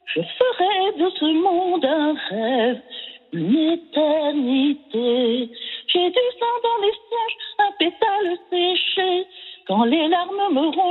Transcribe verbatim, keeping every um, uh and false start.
Je ferai de ce monde un rêve, une éternité. J'ai du sang dans les songes, un pétale séché. Quand les larmes me rongent,